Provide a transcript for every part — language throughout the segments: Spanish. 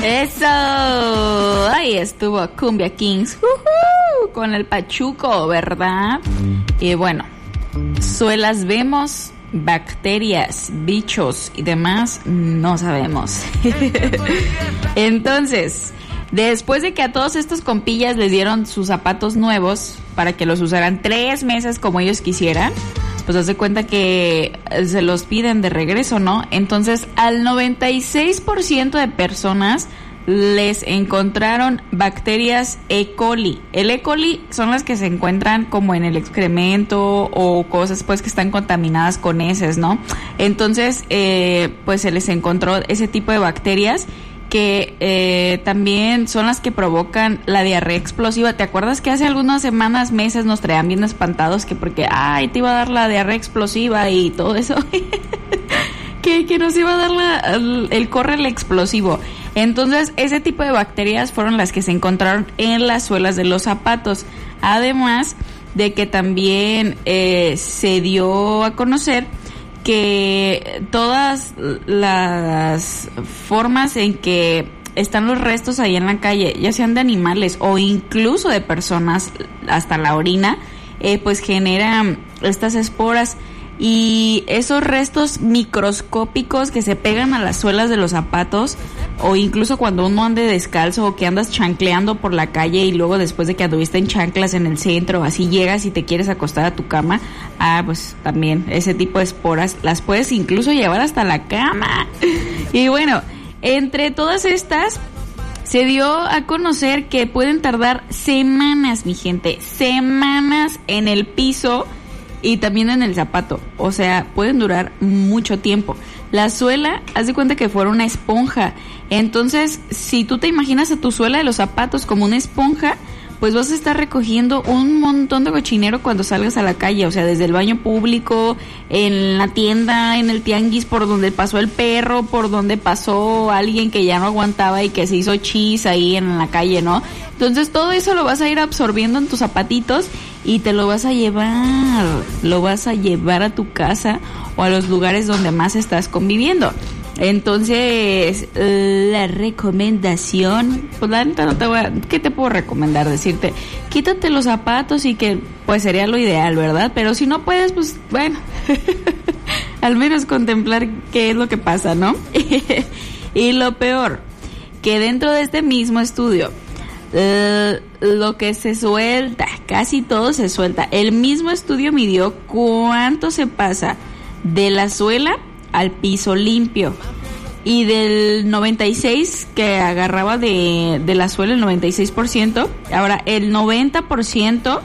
Eso. Ahí estuvo Cumbia Kings. Con el Pachuco, ¿verdad? Y bueno, suelas vemos, bacterias, bichos y demás no sabemos. Entonces, después de que a todos estos compillas les dieron sus zapatos nuevos para que los usaran 3 meses como ellos quisieran, pues haz de cuenta que se los piden de regreso, ¿no? Entonces, al 96% de personas les encontraron bacterias E. coli. El E. coli son las que se encuentran como en el excremento o cosas pues que están contaminadas con heces, ¿no? Entonces, pues se les encontró ese tipo de bacterias que también son las que provocan la diarrea explosiva. ¿Te acuerdas que hace algunas semanas, meses nos traían bien espantados que porque, te iba a dar la diarrea explosiva y todo eso? que nos iba a dar el córrele explosivo. Entonces, ese tipo de bacterias fueron las que se encontraron en las suelas de los zapatos. Además de que también se dio a conocer que todas las formas en que están los restos ahí en la calle, ya sean de animales o incluso de personas, hasta la orina, pues generan estas esporas. Y esos restos microscópicos que se pegan a las suelas de los zapatos, o incluso cuando uno ande descalzo o que andas chancleando por la calle y luego después de que anduviste en chanclas en el centro, así llegas y te quieres acostar a tu cama, pues también ese tipo de esporas las puedes incluso llevar hasta la cama. Y bueno, entre todas estas se dio a conocer que pueden tardar semanas, mi gente, semanas en el piso y también en el zapato, o sea, pueden durar mucho tiempo. La suela, haz de cuenta que fuera una esponja. Entonces, si tú te imaginas a tu suela de los zapatos como una esponja, pues vas a estar recogiendo un montón de cochinero cuando salgas a la calle, o sea, desde el baño público, en la tienda, en el tianguis, por donde pasó el perro, por donde pasó alguien que ya no aguantaba y que se hizo chis ahí en la calle, ¿no? Entonces, todo eso lo vas a ir absorbiendo en tus zapatitos y te lo vas a llevar a tu casa o a los lugares donde más estás conviviendo. Entonces, la recomendación, pues la neta no te voy a, ¿qué te puedo recomendar? Decirte, quítate los zapatos y que pues sería lo ideal, ¿verdad? Pero si no puedes, pues bueno, al menos contemplar qué es lo que pasa, ¿no? Y lo peor, que dentro de este mismo estudio, lo que se suelta, casi todo se suelta. El mismo estudio midió cuánto se pasa de la suela al piso limpio, y del 96 que agarraba de la suela, el 96%, ahora el 90%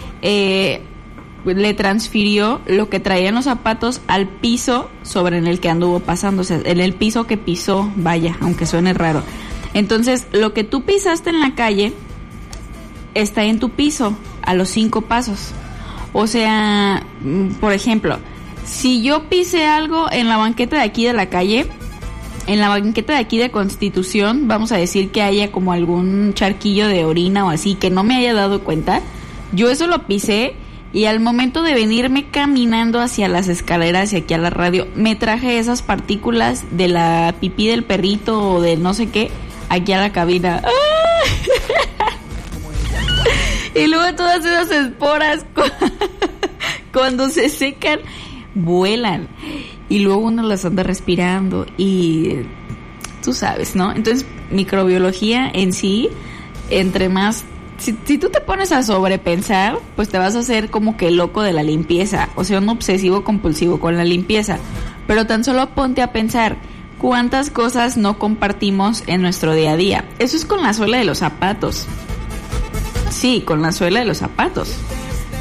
le transfirió lo que traían los zapatos al piso sobre en el que anduvo pasando, o sea, en el piso que pisó, vaya, aunque suene raro. Entonces, lo que tú pisaste en la calle está en tu piso a los 5 pasos. O sea, por ejemplo, si yo pisé algo en la banqueta de aquí de la calle, en la banqueta de aquí de Constitución, vamos a decir que haya como algún charquillo de orina o así que no me haya dado cuenta, yo eso lo pisé y al momento de venirme caminando hacia las escaleras y aquí a la radio, me traje esas partículas de la pipí del perrito o de no sé qué aquí a la cabina. Y luego todas esas esporas cuando se secan vuelan y luego uno las anda respirando y tú sabes, ¿no? Entonces, microbiología en sí, entre más, si tú te pones a sobrepensar, pues te vas a hacer como que loco de la limpieza, o sea, un obsesivo compulsivo con la limpieza. Pero tan solo ponte a pensar cuántas cosas no compartimos en nuestro día a día. Eso es con la suela de los zapatos. Sí, con la suela de los zapatos.